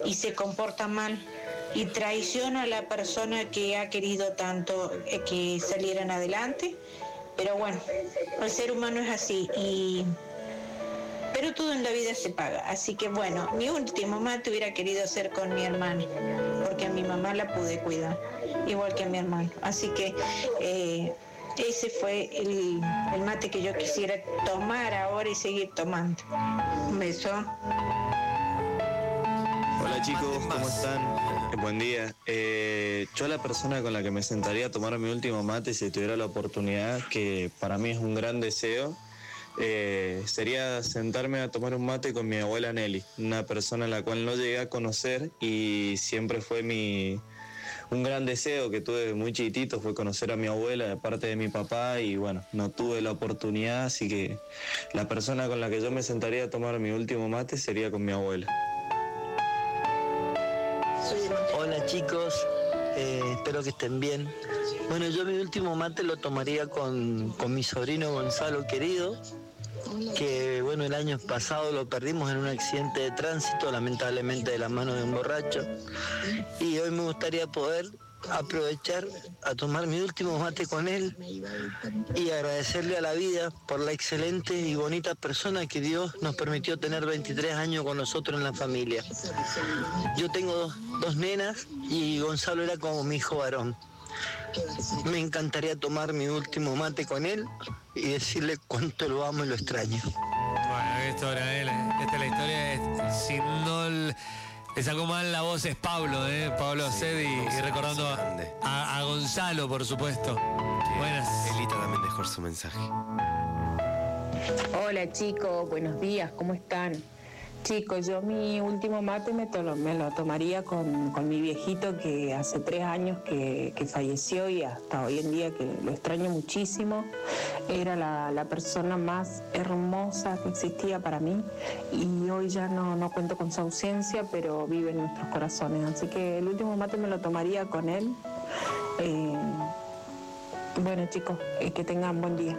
y se comporta mal y traiciona a la persona que ha querido tanto que salieran adelante. Pero bueno, el ser humano es así, pero todo en la vida se paga. Así que bueno, mi último mate hubiera querido hacer con mi hermano, porque a mi mamá la pude cuidar, igual que a mi hermano. Así que ese fue el mate que yo quisiera tomar ahora y seguir tomando. Un beso. Hola chicos, ¿cómo están? Buen día. Yo la persona con la que me sentaría a tomar mi último mate si tuviera la oportunidad, que para mí es un gran deseo, sería sentarme a tomar un mate con mi abuela Nelly, una persona a la cual no llegué a conocer y siempre fue un gran deseo que tuve muy chiquitito, fue conocer a mi abuela de parte de mi papá y bueno, no tuve la oportunidad, así que la persona con la que yo me sentaría a tomar mi último mate sería con mi abuela. Hola chicos, espero que estén bien. Bueno, yo mi último mate lo tomaría con mi sobrino Gonzalo querido, que bueno, el año pasado lo perdimos en un accidente de tránsito, lamentablemente de la mano de un borracho, y hoy me gustaría poder aprovechar a tomar mi último mate con él y agradecerle a la vida por la excelente y bonita persona que Dios nos permitió tener 23 años con nosotros en la familia. Yo tengo dos nenas y Gonzalo era como mi hijo varón. Me encantaría tomar mi último mate con él y decirle cuánto lo amo y lo extraño. Bueno, qué historia, esta es la historia, si no le sacó mal la voz es Pablo, Pablo Aced y recordando a Gonzalo, por supuesto. Buenas. Elita también dejó su mensaje. Hola chicos, buenos días, ¿cómo están? Chicos, yo mi último mate me lo tomaría con mi viejito que hace 3 años que falleció y hasta hoy en día que lo extraño muchísimo. Era la persona más hermosa que existía para mí y hoy ya no cuento con su ausencia, pero vive en nuestros corazones. Así que el último mate me lo tomaría con él. Bueno chicos, que tengan buen día.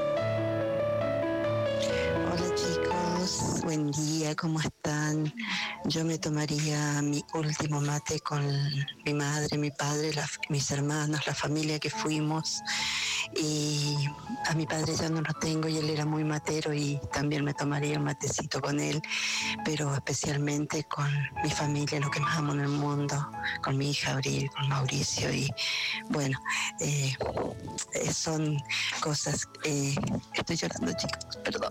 Hola chicos, buen día, ¿cómo están? Yo me tomaría mi último mate con mi madre, mi padre, mis hermanos, la familia que fuimos. Y a mi padre ya no lo tengo y él era muy matero y también me tomaría un matecito con él, pero especialmente con mi familia, lo que más amo en el mundo, con mi hija Abril, con Mauricio y bueno, son cosas, estoy llorando chicos, perdón.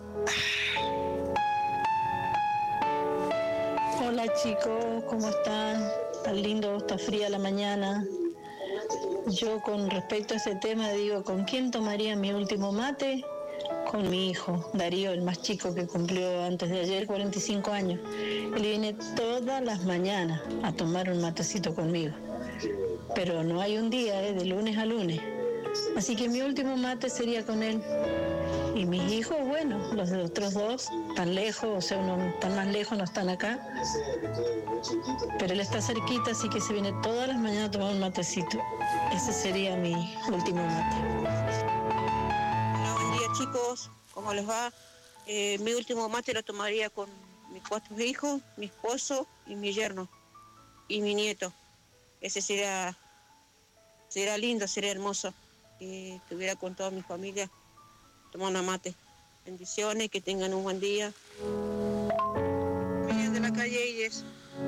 Hola chicos, ¿cómo están? Tan lindo, está fría la mañana. Yo con respecto a ese tema digo, ¿con quién tomaría mi último mate? Con mi hijo, Darío, el más chico que cumplió antes de ayer 45 años. Él viene todas las mañanas a tomar un matecito conmigo. Pero no hay un día, de lunes a lunes. Así que mi último mate sería con él. Y mis hijos, bueno, los de otros dos, tan lejos, o sea, uno están más lejos, no están acá. Pero él está cerquita, así que se viene todas las mañanas a tomar un matecito. Ese sería mi último mate. Hola, buen día chicos, ¿cómo les va? Mi último mate lo tomaría con mis 4 hijos, mi esposo y mi yerno y mi nieto. Ese sería lindo, sería hermoso que estuviera con toda mi familia tomando mate. Bendiciones, que tengan un buen día. Miren de la calle Ides.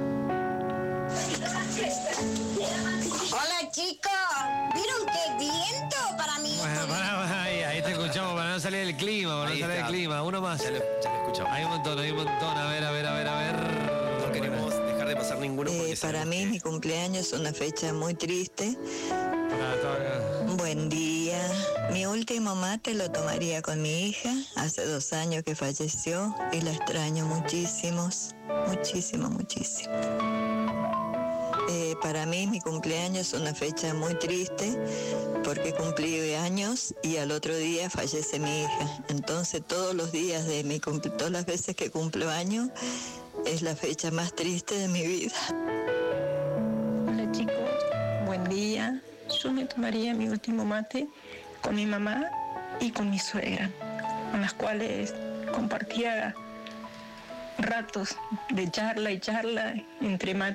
Hola chicos, ¿vieron qué viento para mí? Bueno, ahí te escuchamos para no salir del clima, Uno más. Ya lo escuchamos. Hay un montón. A ver. No queremos dejar de pasar ninguno. Para mí mi cumpleaños es una fecha muy triste. Buen día. Mi último mate lo tomaría con mi hija. Hace 2 años que falleció y la extraño muchísimo. Para mí mi cumpleaños es una fecha muy triste porque cumplí años y al otro día fallece mi hija. Entonces todos los días de todas las veces que cumplo años es la fecha más triste de mi vida. Hola chicos, buen día. Yo me tomaría mi último mate con mi mamá y con mi suegra, con las cuales compartía ratos de charla entre mate